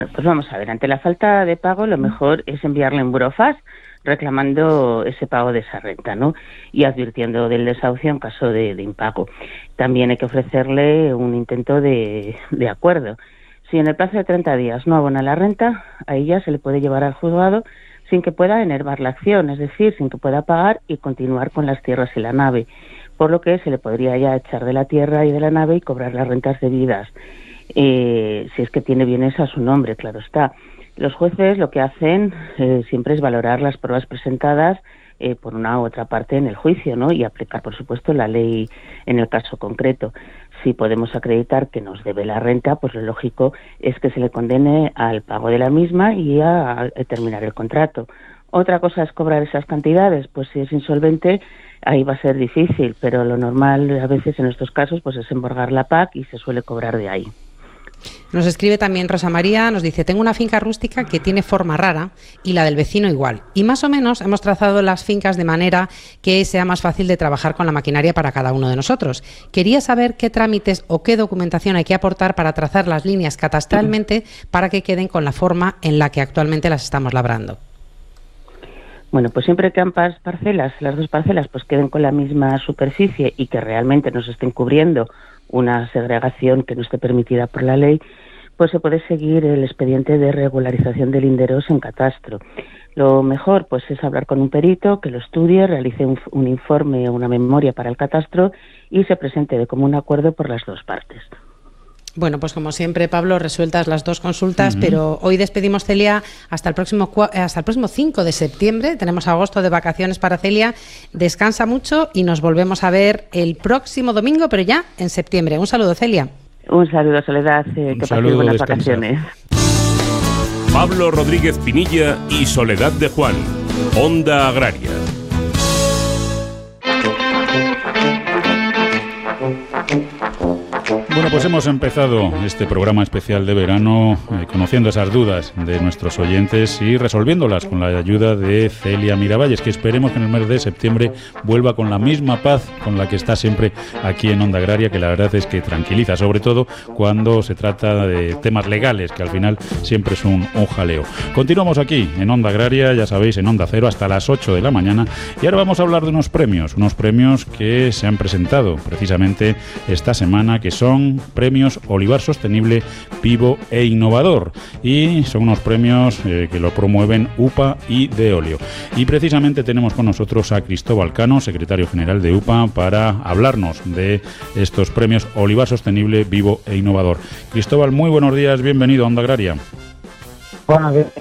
Pues vamos a ver, ante la falta de pago lo mejor es enviarle un burofax reclamando ese pago de esa renta, ¿no? Y advirtiendo del desahucio en caso de impago. También hay que ofrecerle un intento de acuerdo. Si en el plazo de 30 días no abona la renta, a ella se le puede llevar al juzgado sin que pueda enervar la acción, es decir, sin que pueda pagar y continuar con las tierras y la nave, por lo que se le podría ya echar de la tierra y de la nave y cobrar las rentas debidas. Si es que tiene bienes a su nombre, claro está. Los jueces lo que hacen siempre es valorar las pruebas presentadas por una u otra parte en el juicio, ¿no? Y aplicar, por supuesto, la ley en el caso concreto. Si podemos acreditar que nos debe la renta, pues lo lógico es que se le condene al pago de la misma y a terminar el contrato. Otra cosa es cobrar esas cantidades, pues si es insolvente, ahí va a ser difícil, pero lo normal a veces en estos casos pues es embargar la PAC y se suele cobrar de ahí. Nos escribe también Rosa María, nos dice: tengo una finca rústica que tiene forma rara y la del vecino igual. Y más o menos hemos trazado las fincas de manera que sea más fácil de trabajar con la maquinaria para cada uno de nosotros. Quería saber qué trámites o qué documentación hay que aportar para trazar las líneas catastralmente para que queden con la forma en la que actualmente las estamos labrando. Bueno, pues siempre que ambas parcelas, las dos parcelas, pues queden con la misma superficie y que realmente nos estén cubriendo una segregación que no esté permitida por la ley, pues se puede seguir el expediente de regularización de linderos en catastro. Lo mejor pues es hablar con un perito que lo estudie, realice un informe o una memoria para el catastro y se presente de común acuerdo por las dos partes. Bueno, pues como siempre, Pablo, resueltas las dos consultas, pero hoy despedimos Celia hasta el próximo 5 de septiembre. Tenemos agosto de vacaciones para Celia. Descansa mucho y nos volvemos a ver el próximo domingo, pero ya en septiembre. Un saludo, Celia. Un saludo, Soledad. Que paséis buenas vacaciones. Pablo Rodríguez Pinilla y Soledad de Juan. Onda Agraria. Bueno, pues hemos empezado este programa especial de verano conociendo esas dudas de nuestros oyentes y resolviéndolas con la ayuda de Celia Miravalles, que esperemos que en el mes de septiembre vuelva con la misma paz con la que está siempre aquí en Onda Agraria, que la verdad es que tranquiliza, sobre todo cuando se trata de temas legales, que al final siempre es un jaleo. Continuamos aquí en Onda Agraria, ya sabéis, en Onda Cero hasta las 8 de la mañana, y ahora vamos a hablar de unos premios que se han presentado precisamente esta semana, que son premios Olivar Sostenible Vivo e Innovador, y son unos premios que lo promueven UPA y Deolio. Y precisamente tenemos con nosotros a Cristóbal Cano, secretario general de UPA, para hablarnos de estos premios Olivar Sostenible Vivo e Innovador. Cristóbal, muy buenos días, bienvenido a Onda Agraria. Buenos días.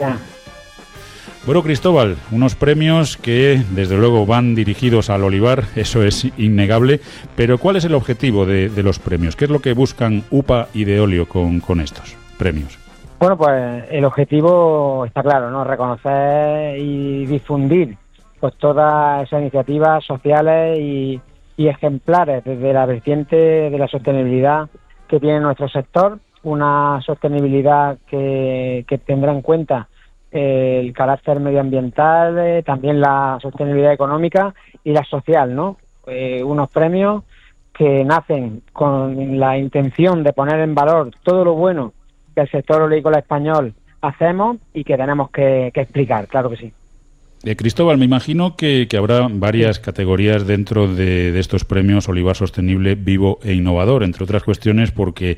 Bueno, Cristóbal, unos premios que desde luego van dirigidos al olivar, eso es innegable, pero ¿cuál es el objetivo de los premios? ¿Qué es lo que buscan UPA y Deolio con estos premios? Bueno, pues el objetivo está claro, ¿no? Reconocer y difundir pues todas esas iniciativas sociales y ejemplares desde la vertiente de la sostenibilidad que tiene nuestro sector, una sostenibilidad que tendrá en cuenta el carácter medioambiental, también la sostenibilidad económica y la social, ¿no? Unos premios que nacen con la intención de poner en valor todo lo bueno que el sector oleícola español hacemos y que tenemos que explicar, claro que sí. Cristóbal, me imagino que habrá varias categorías dentro de estos premios Olivar Sostenible Vivo e Innovador, entre otras cuestiones porque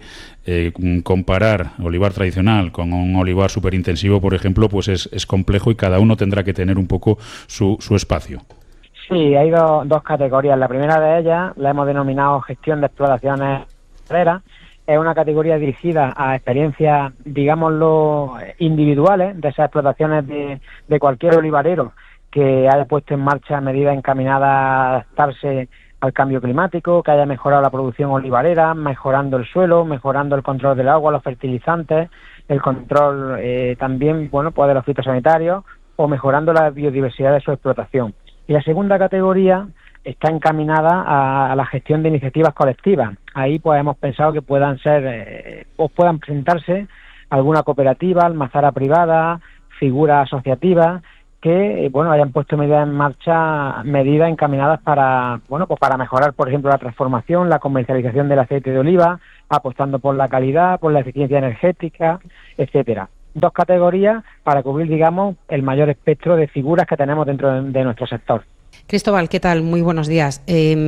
comparar olivar tradicional con un olivar superintensivo, por ejemplo, pues es complejo y cada uno tendrá que tener un poco su espacio. Sí, hay dos categorías. La primera de ellas la hemos denominado gestión de explotaciones agrícolas. Es una categoría dirigida a experiencias, digámoslo, individuales de esas explotaciones de cualquier olivarero que haya puesto en marcha medidas encaminadas a adaptarse al cambio climático, que haya mejorado la producción olivarera, mejorando el suelo, mejorando el control del agua, los fertilizantes, el control también, bueno, pues de los fitosanitarios, o mejorando la biodiversidad de su explotación. Y la segunda categoría está encaminada a la gestión de iniciativas colectivas. Ahí pues hemos pensado que puedan ser o puedan presentarse alguna cooperativa, almazara privada, figuras asociativas que hayan puesto medidas en marcha, medidas encaminadas para para mejorar, por ejemplo, la transformación, la comercialización del aceite de oliva, apostando por la calidad, por la eficiencia energética, etcétera. dos categorías para cubrir, digamos, el mayor espectro de figuras que tenemos dentro de nuestro sector. Cristóbal, ¿qué tal? Muy buenos días.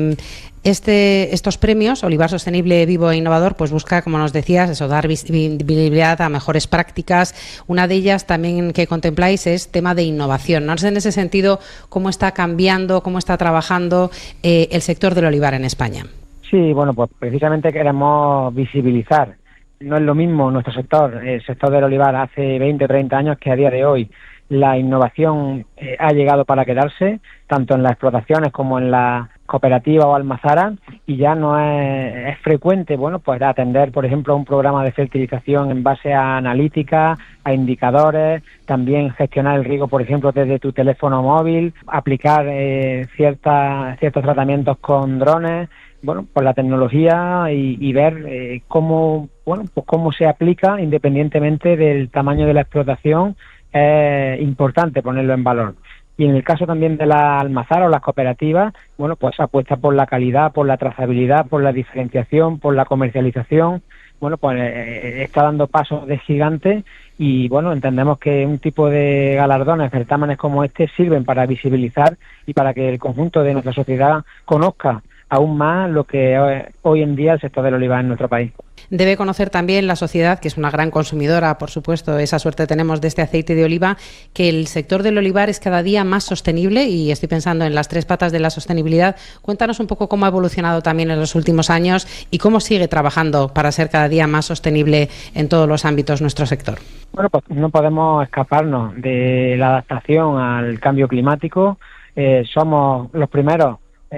Estos premios, Olivar Sostenible, Vivo e Innovador, pues busca, como nos decías, eso, dar visibilidad a mejores prácticas. Una de ellas también que contempláis es tema de innovación. No sé en ese sentido cómo está cambiando, cómo está trabajando el sector del olivar en España. Sí, bueno, pues precisamente queremos visibilizar. No es lo mismo nuestro sector, el sector del olivar hace 20 o 30 años que a día de hoy. La innovación ha llegado para quedarse, tanto en las explotaciones como en la cooperativa o almazara, y ya no es frecuente, bueno, pues atender, por ejemplo, un programa de fertilización en base a analítica, a indicadores, también gestionar el riego, por ejemplo, desde tu teléfono móvil, aplicar ciertos tratamientos con drones, bueno, por la tecnología y ver cómo se aplica independientemente del tamaño de la explotación. Es importante ponerlo en valor. Y en el caso también de la almazara o las cooperativas, bueno, pues apuesta por la calidad, por la trazabilidad, por la diferenciación, por la comercialización. Bueno, pues está dando pasos de gigante y, bueno, entendemos que un tipo de galardones, certámenes como este sirven para visibilizar y para que el conjunto de nuestra sociedad conozca aún más lo que hoy en día el sector del olivar en nuestro país. Debe conocer también la sociedad, que es una gran consumidora, por supuesto, esa suerte tenemos de este aceite de oliva, que el sector del olivar es cada día más sostenible y estoy pensando en las 3 patas de la sostenibilidad. Cuéntanos un poco cómo ha evolucionado también en los últimos años y cómo sigue trabajando para ser cada día más sostenible en todos los ámbitos nuestro sector. Bueno, pues no podemos escaparnos de la adaptación al cambio climático. Somos los primeros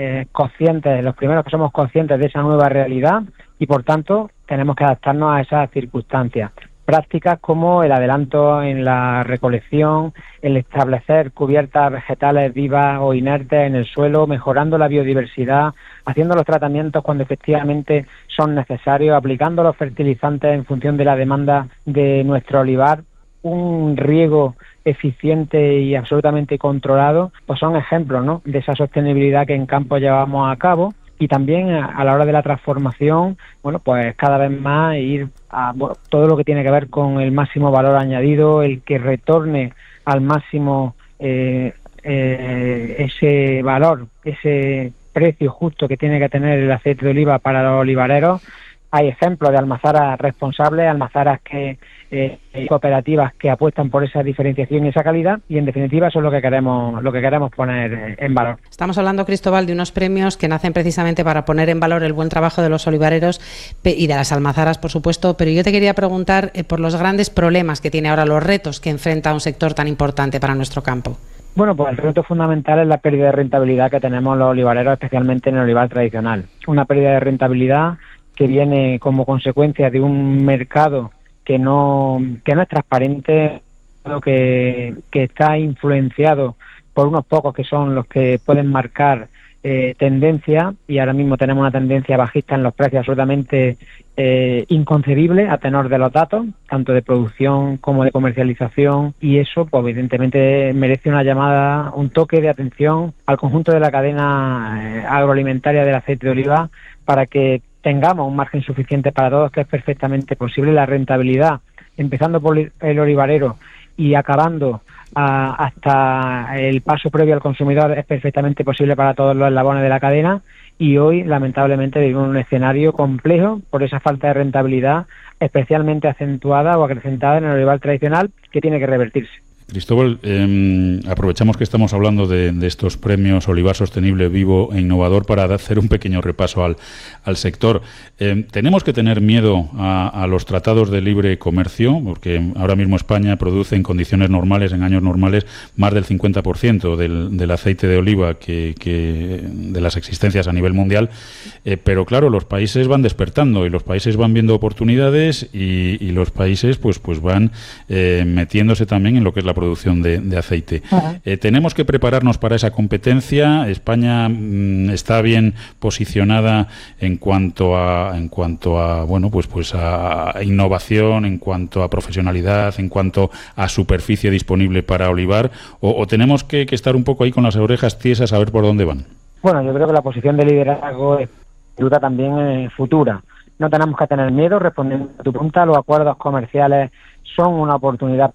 que somos conscientes de esa nueva realidad y, por tanto, tenemos que adaptarnos a esas circunstancias. Prácticas como el adelanto en la recolección, el establecer cubiertas vegetales vivas o inertes en el suelo, mejorando la biodiversidad, haciendo los tratamientos cuando efectivamente son necesarios, aplicando los fertilizantes en función de la demanda de nuestro olivar, un riego eficiente y absolutamente controlado, pues son ejemplos, ¿no?, de esa sostenibilidad que en campo llevamos a cabo. Y también a la hora de la transformación, bueno, pues cada vez más ir a todo lo que tiene que ver con el máximo valor añadido, el que retorne al máximo ese valor, ese precio justo que tiene que tener el aceite de oliva para los olivareros. Hay ejemplos de almazaras responsables, almazaras cooperativas que apuestan por esa diferenciación y esa calidad, y en definitiva eso es lo que queremos poner en valor. Estamos hablando, Cristóbal, de unos premios que nacen precisamente para poner en valor el buen trabajo de los olivareros y de las almazaras, por supuesto, pero yo te quería preguntar por los grandes problemas que tiene ahora, los retos que enfrenta un sector tan importante para nuestro campo. Bueno, pues el reto fundamental es la pérdida de rentabilidad que tenemos los olivareros, especialmente en el olivar tradicional. Una pérdida de rentabilidad que viene como consecuencia de un mercado que no es transparente, que está influenciado por unos pocos que son los que pueden marcar tendencia, y ahora mismo tenemos una tendencia bajista en los precios absolutamente inconcebible a tenor de los datos, tanto de producción como de comercialización, y eso pues evidentemente merece una llamada, un toque de atención al conjunto de la cadena agroalimentaria del aceite de oliva para que tengamos un margen suficiente para todos, que es perfectamente posible. La rentabilidad, empezando por el olivarero y acabando hasta el paso previo al consumidor, es perfectamente posible para todos los eslabones de la cadena, y hoy lamentablemente vivimos un escenario complejo por esa falta de rentabilidad especialmente acentuada o acrecentada en el olivar tradicional, que tiene que revertirse. Cristóbal, aprovechamos que estamos hablando de estos premios Olivar Sostenible, Vivo e Innovador para hacer un pequeño repaso al sector. ¿Tenemos que tener miedo a los tratados de libre comercio? Porque ahora mismo España produce en condiciones normales, en años normales, más del 50% del aceite de oliva que de las existencias a nivel mundial. Pero claro, los países van despertando y los países van viendo oportunidades y los países pues van metiéndose también en lo que es la producción de aceite. Tenemos que prepararnos para esa competencia. España está bien posicionada en cuanto a bueno, pues a innovación, en cuanto a profesionalidad, en cuanto a superficie disponible para olivar, o tenemos que estar un poco ahí con las orejas tiesas a ver por dónde van. Bueno, yo creo que la posición de liderazgo es duda también futura. No tenemos que tener miedo, respondiendo a tu pregunta. Los acuerdos comerciales son una oportunidad